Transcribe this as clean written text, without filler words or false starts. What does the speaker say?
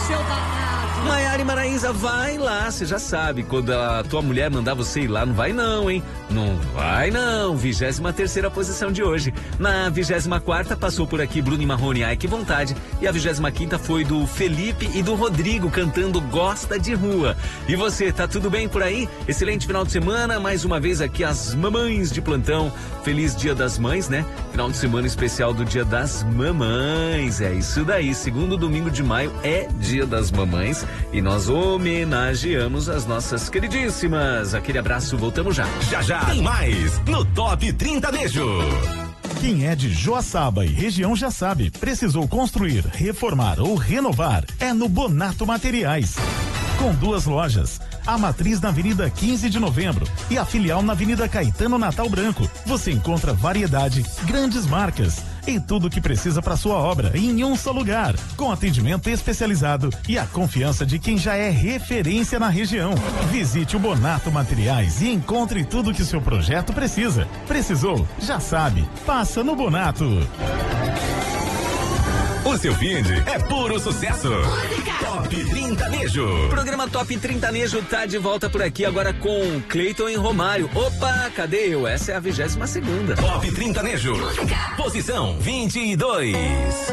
seu danado. Maiara e Maraísa, vai lá, você já sabe, quando a tua mulher mandar você ir lá, não vai não, hein? Não vai não, 23ª posição de hoje. Na 24ª passou por aqui Bruno e Marrone, ai que vontade. E a 25ª foi do Felipe e do Rodrigo cantando Gosta de Rua. E você, tá tudo bem por aí? Excelente final de semana, mais uma vez aqui as mamães de plantão. Feliz Dia das Mães, né? Final de semana especial do Dia das Mamães, é isso daí. Segundo domingo de maio é Dia das Mamães e nós homenageamos as nossas queridíssimas. Aquele abraço, voltamos já. Já já tem mais no Top 30 Nejo. Quem é de Joaçaba e região já sabe, precisou construir, reformar ou renovar, é no Bonato Materiais. Com 2 lojas, a matriz na Avenida 15 de Novembro e a filial na Avenida Caetano Natal Branco. Você encontra variedade, grandes marcas e tudo o que precisa para sua obra em um só lugar, com atendimento especializado e a confiança de quem já é referência na região. Visite o Bonato Materiais e encontre tudo que seu projeto precisa. Precisou? Já sabe. Passa no Bonato. O seu feed é puro sucesso. Top 30 Nejo. Programa Top 30 Nejo tá de volta por aqui agora com Cleiton e Romário. Opa, cadê eu? Essa é a 22ª. Top 30 Nejo. Posição 22.